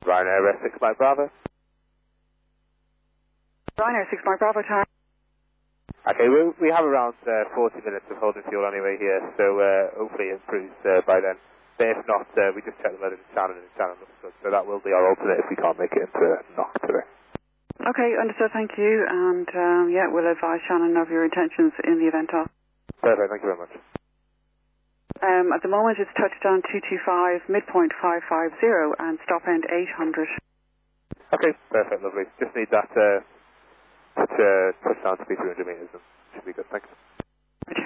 Ryanair 6 Mike Bravo. Ryanair 6 Mike Bravo time. Okay, we have around 40 minutes of holding fuel anyway here, so hopefully it improves by then. But if not, we just check the weather in Shannon, and Shannon looks good, so that will be our alternate if we can't make it into knock today. Okay, understood, thank you, and yeah, we'll advise Shannon of your intentions in the event of. Perfect, thank you very much. At the moment it's touchdown 225, midpoint 550, and stop end 800. Okay, perfect, lovely. Just need that touchdown to be 300 metres and should be good, thanks.